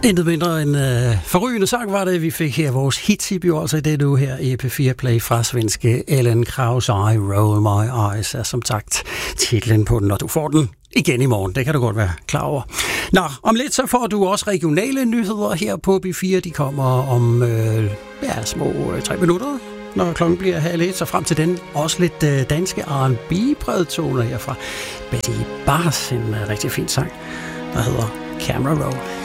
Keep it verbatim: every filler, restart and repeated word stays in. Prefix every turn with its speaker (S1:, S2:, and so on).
S1: Intet mindre end øh, forrygende sang var det, vi fik her vores hits i bio, altså det nu her i P fire Play fra svenske Ellen Krause. I Roll My Eyes er som sagt titlen på den, og du får den igen i morgen. Det kan du godt være klar over. Nå, om lidt så får du også regionale nyheder her på B fire. De kommer om øh, ja, små øh, tre minutter, når klokken bliver halv et, så frem til den også lidt øh, danske R and B-bredtoner her fra Betty Bars, en øh, rigtig fin sang, der hedder Camera Roll.